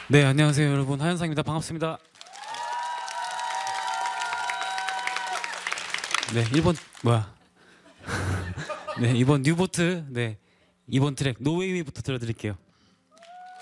네, 안녕하세요 여러분, 하현상입니다. 반갑습니다. 네, 네, 이번 뉴보트, 네, 이번 트랙 노웨이위부터 들려드릴게요.